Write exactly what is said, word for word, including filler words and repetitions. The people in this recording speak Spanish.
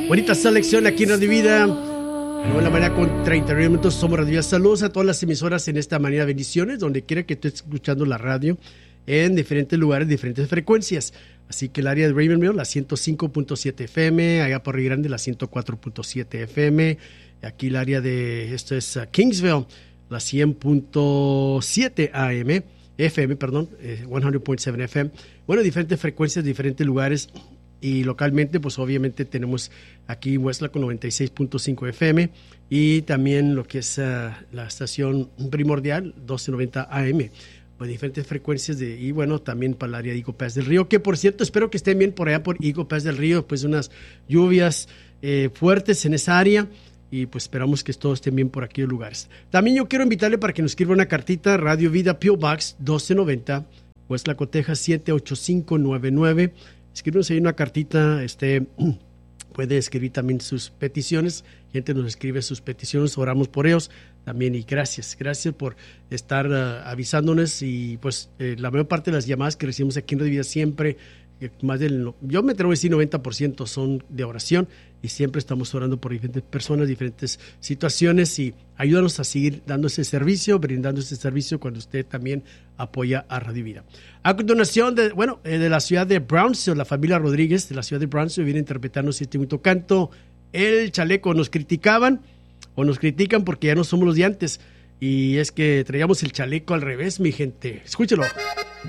Bonita selección aquí en Radio Vida. De la manera con treinta y nueve minutos somos Radio Vida. Saludos a todas las emisoras en esta manera. Bendiciones, donde quiera que estés escuchando la radio, en diferentes lugares, diferentes frecuencias. Así que el área de Ravenville, la ciento cinco punto siete F M, allá por Río Grande, la ciento cuatro punto siete F M. Aquí el área de, esto es uh, Kingsville, la cien punto siete A M, F M, perdón, eh, cien punto siete F M. Bueno, diferentes frecuencias, diferentes lugares. Y localmente, pues obviamente tenemos aquí Westlaco con noventa y seis punto cinco F M y también lo que es uh, la estación primordial, doce noventa A M. Pues diferentes frecuencias de, y bueno, también para el área de Eagle Pass del Río, que por cierto, espero que estén bien por allá por Eagle Pass del Río, pues unas lluvias eh, fuertes en esa área. Y pues esperamos que todos estén bien por aquellos lugares. También yo quiero invitarle para que nos escriba una cartita, Radio Vida, P O Box doce noventa, Westlaco, Texas siete ocho cinco nueve nueve. Escríbenos ahí una cartita, este, puede escribir también sus peticiones. Gente nos escribe sus peticiones, oramos por ellos también. Y gracias, gracias por estar uh, avisándonos. Y pues eh, la mayor parte de las llamadas que recibimos aquí en Radio Vida siempre, eh, más del, yo me atrevo a decir noventa por ciento son de oración. Y siempre estamos orando por diferentes personas, diferentes situaciones, y ayúdanos a seguir dando ese servicio, brindando ese servicio cuando usted también apoya a Radio Vida. A continuación, de, bueno, eh, de la ciudad de Brownsville, la familia Rodríguez de la ciudad de Brownsville viene interpretando este bonito canto, El Chaleco. Nos criticaban o nos critican porque ya no somos los de antes, y es que traíamos el chaleco al revés, mi gente. Escúchelo.